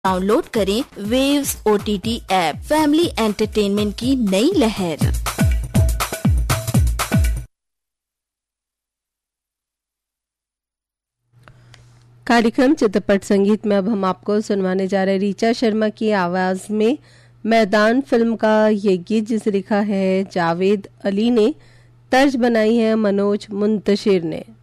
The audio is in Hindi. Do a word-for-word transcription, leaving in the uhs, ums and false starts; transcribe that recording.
डाउनलोड करें waves OTT app. Family entertainment की नई लहर। कार्यक्रम चित्रपट संगीत में अब हम आपको सुनवाने जा रहे हैं ऋचा शर्मा की आवाज में मैदान फिल्म का ये गीत, जिसे लिखा है जावेद अली ने, तर्ज बनाई है मनोज मुंतशिर ने।